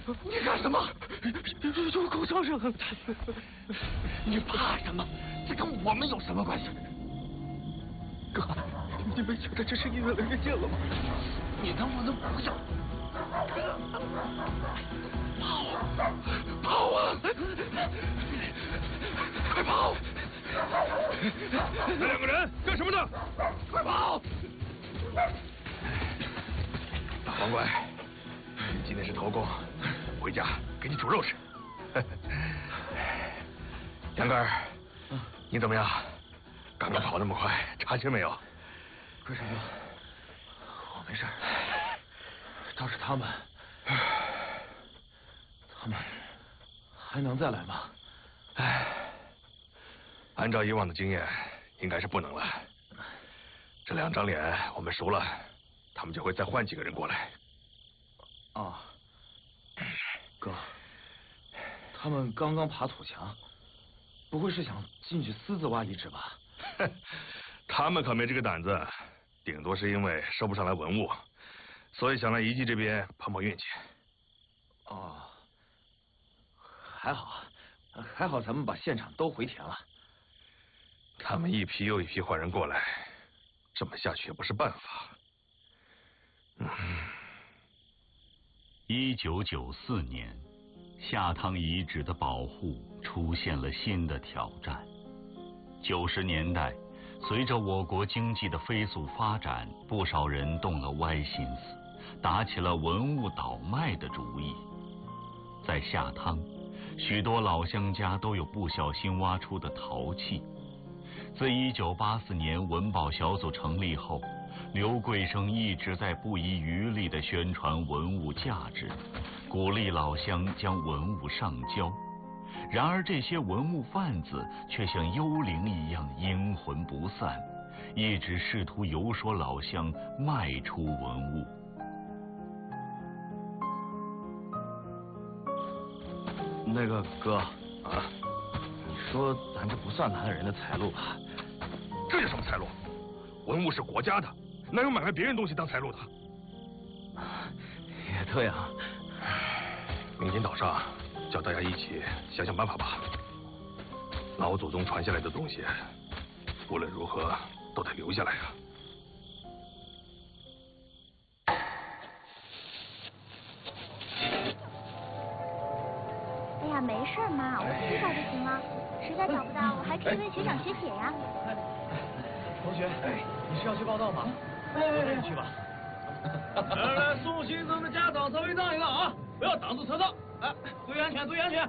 你干什么？ 有口伤声。 你怕什么？这跟我们有什么关系？ 哥，你没觉得这声音越来越近了吗？ 你能不能不要？跑啊！快跑！ 那两个人干什么呢？ 快跑！ 黄乖，今天是头功，回家给你煮肉吃。杨根儿，你怎么样？刚刚跑那么快，察觉没有？ 桂山哥，我没事。倒是他们还能再来吗？ 唉，按照以往的经验，应该是不能了。这2张脸我们熟了，他们就会再换几个人过来。 啊，哥，他们刚刚爬土墙，不会是想进去私自挖遗址吧？ 他们可没这个胆子，顶多是因为收不上来文物，所以想来遗迹这边碰碰运气。 哦，还好咱们把现场都回填了。 他们一批又一批换人过来，这么下去也不是办法。 1994年，下汤遗址的保护出现了新的挑战。90年代，随着我国经济的飞速发展，不少人动了歪心思，打起了文物倒卖的主意。在下汤，许多老乡家都有不小心挖出的陶器。自1984年文保小组成立后，刘桂生一直在不遗余力地宣传文物价值，鼓励老乡将文物上交。然而这些文物贩子却像幽灵一样阴魂不散，一直试图游说老乡卖出文物。 那个哥啊，你说咱这不算拿了人的财路吧？ 这有什么财路？文物是国家的，哪有买卖别人东西当财路的？ 也对啊。 明天早上叫大家一起想想办法吧。老祖宗传下来的东西，无论如何都得留下来啊。 哎呀，没事嘛，我自己找就行了。实在找不到，我还可以问学长学姐呀。 同学，你是要去报道吗？我带你去吧。 来，送新生的家长稍微让一让啊，不要挡住车道。哎，注意安全，注意安全。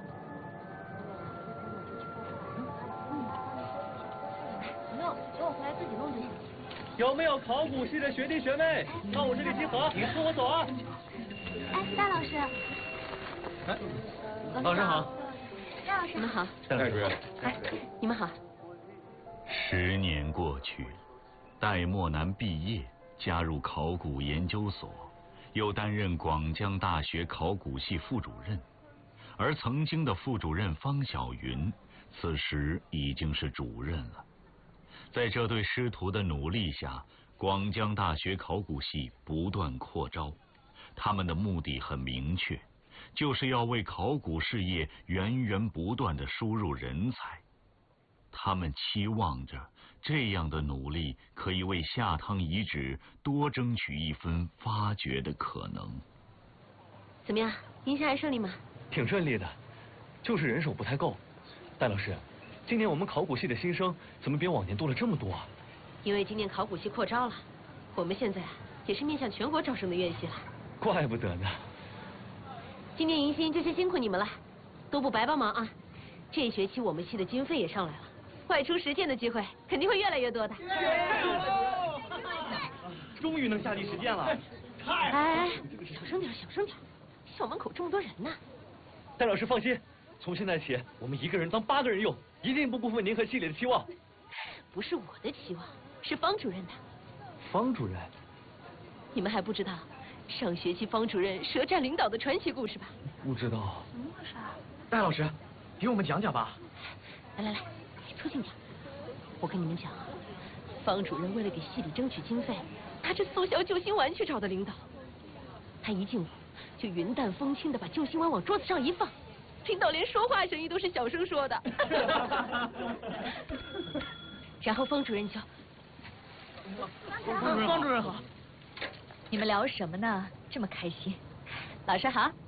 不用，等我回来自己弄就行。 有没有考古系的学弟学妹到我这里集合？跟我走啊！ 哎，大老师。 哎，老师好。 张老师。 你们好。 戴主任。 哎，你们好。10年过去，戴墨南毕业，加入考古研究所，又担任广江大学考古系副主任。而曾经的副主任方晓云，此时已经是主任了。在这对师徒的努力下，广江大学考古系不断扩招。他们的目的很明确，就是要为考古事业源源不断地输入人才。他们期望着这样的努力可以为下汤遗址多争取一分发掘的可能。 怎么样，迎新还顺利吗？ 挺顺利的，就是人手不太够。戴老师，今年我们考古系的新生怎么比往年多了这么多啊？ 因为今年考古系扩招了，我们现在也是面向全国招生的院系了。 怪不得呢。 今年迎新就先辛苦你们了，都不白帮忙啊！这学期我们系的经费也上来了，外出实践的机会肯定会越来越多的。 终于能下地实践了。 哎，小声点，小声点，校门口这么多人呢。 戴老师放心，从现在起我们一个人当8个人用，一定不辜负您和系里的期望。 不是我的期望，是方主任的。 方主任？ 你们还不知道上学期方主任舌战领导的传奇故事吧？ 不知道。 怎么回事啊？ 戴老师，给我们讲讲吧。 来来来，凑近点。我跟你们讲啊，方主任为了给系里争取经费，拿着速效救心丸去找的领导。他一进屋就云淡风轻的把救心丸往桌子上一放，听到连说话声音都是小声说的。然后方主任就， 方主任好。 你们聊什么呢？这么开心。老师好。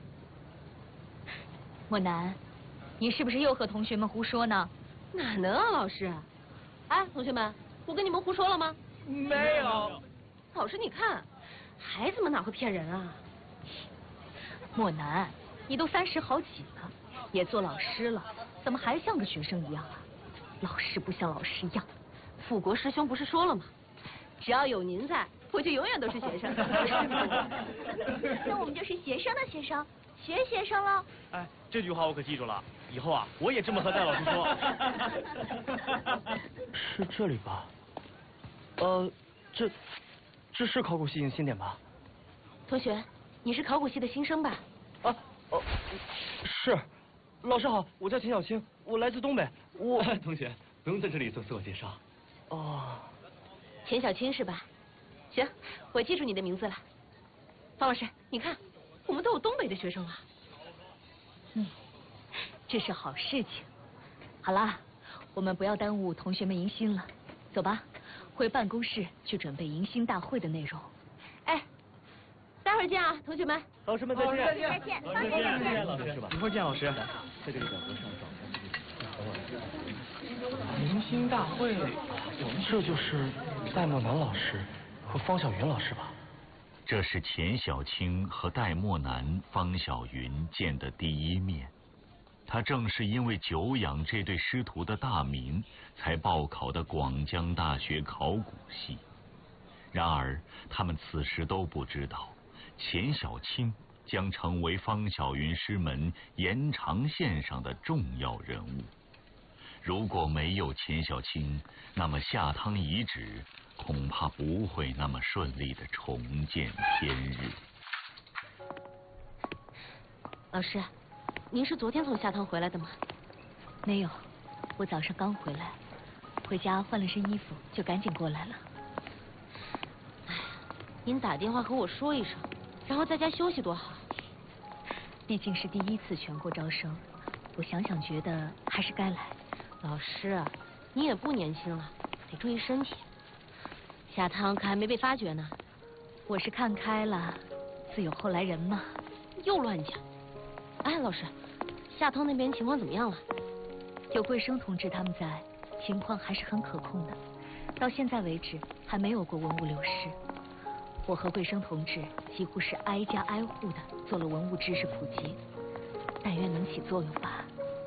莫南，你是不是又和同学们胡说呢？ 哪能啊，老师？哎，同学们，我跟你们胡说了吗？ 没有。 老师，你看，孩子们哪会骗人啊？ 莫南，你都30好几了，也做老师了，怎么还像个学生一样啊？老师不像老师一样。 富国师兄不是说了吗？只要有您在，我就永远都是学生。 那我们就是学生的学生，学生了。 哎，这句话我可记住了，以后啊，我也这么和戴老师说。 是这里吧？这是考古系迎新点吧？ 同学，你是考古系的新生吧？ 是。老师好，我叫钱小青，我来自东北。 同学，不用在这里做自我介绍。 钱小青是吧？行，我记住你的名字了。方老师，你看，我们都有东北的学生了。 这是好事情。好啦，我们不要耽误同学们迎新了，走吧，回办公室去准备迎新大会的内容。 哎，待会儿见啊，同学们。 老师们再见。 再见，方姐再见。 老师， 一会儿见，老师。 在这个表格上找迎新大会，这就是戴墨南老师和方晓云老师吧？ 这是钱小青和戴墨南、方晓云见的第一面。他正是因为久仰这对师徒的大名，才报考的广江大学考古系。然而，他们此时都不知道，钱小青将成为方晓云师门延长线上的重要人物。如果没有钱小青，那么下汤遗址恐怕不会那么顺利的重见天日。 老师，您是昨天从下汤回来的吗？ 没有，我早上刚回来，回家换了身衣服，就赶紧过来了。 哎，您打电话和我说一声，然后在家休息多好。 毕竟是第一次全国招生，我想想觉得还是该来。 老师，你也不年轻了，得注意身体。下汤可还没被发觉呢。 我是看开了，自有后来人嘛。 又乱讲。哎，老师，下汤那边情况怎么样了？ 有桂生同志他们在，情况还是很可控的。到现在为止，还没有过文物流失。我和桂生同志几乎是挨家挨户的做了文物知识普及，但愿能起作用吧。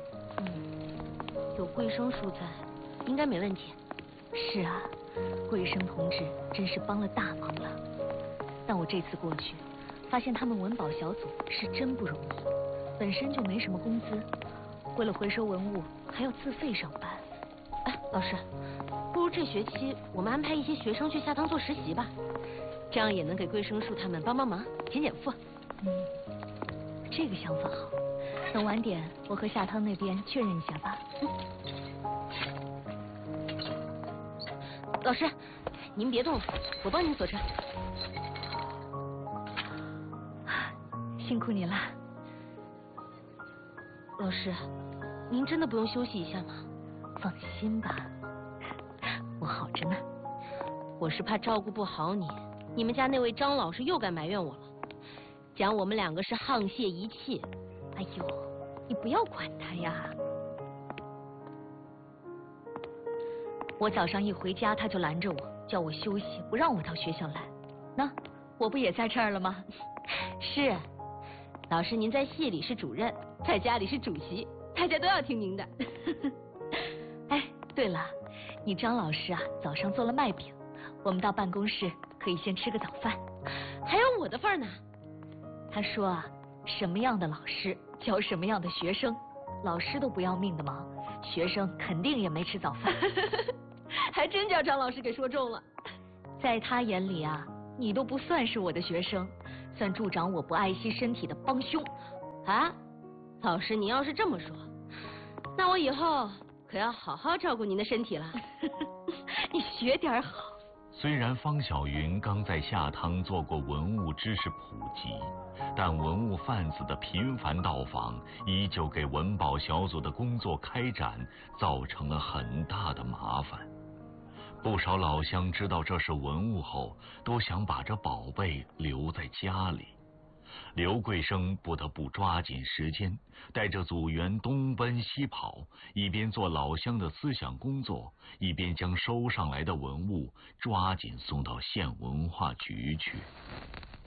有桂生叔在，应该没问题。 是啊，桂生同志真是帮了大忙了。但我这次过去，发现他们文保小组是真不容易，本身就没什么工资，为了回收文物还要自费上班。 哎，老师，不如这学期我们安排一些学生去下汤做实习吧，这样也能给桂生叔他们帮帮忙，减减负。 这个想法好。等晚点我和下汤那边确认一下吧。 老师，您别动了，我帮您锁车。 辛苦你了。 老师，您真的不用休息一下吗？ 放心吧，我好着呢。 我是怕照顾不好你，你们家那位张老师又该埋怨我了，讲我们两个是沆瀣一气。 哎呦，你不要管他呀。我早上一回家，他就拦着我，叫我休息，不让我到学校来。那我不也在这儿了吗？ 是，老师您在系里是主任，在家里是主席，大家都要听您的。 哎，对了，你张老师啊，早上做了麦饼，我们到办公室可以先吃个早饭。 还有我的份呢。 他说啊，什么样的老师教什么样的学生，老师都不要命的忙，学生肯定也没吃早饭。 还真叫张老师给说中了。 在他眼里啊，你都不算是我的学生，算助长我不爱惜身体的帮凶。 啊，老师您要是这么说，那我以后可要好好照顾您的身体了。 你学点好。 虽然方小云刚在下汤做过文物知识普及，但文物贩子的频繁到访，依旧给文保小组的工作开展造成了很大的麻烦。不少老乡知道这是文物后，都想把这宝贝留在家里。刘桂生不得不抓紧时间，带着组员东奔西跑，一边做老乡的思想工作，一边将收上来的文物抓紧送到县文化局去。